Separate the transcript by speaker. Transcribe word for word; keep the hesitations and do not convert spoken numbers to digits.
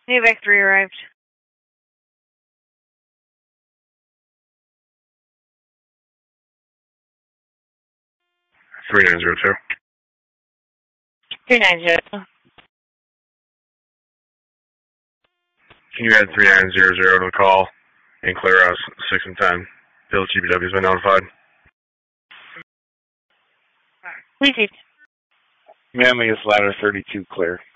Speaker 1: Evac three arrived.
Speaker 2: three nine zero two.
Speaker 1: three nine zero.
Speaker 2: Can you add three nine zero zero to the call and clear us six and ten? Bill G B W has been notified.
Speaker 1: Received.
Speaker 3: Manlius ladder thirty-two clear.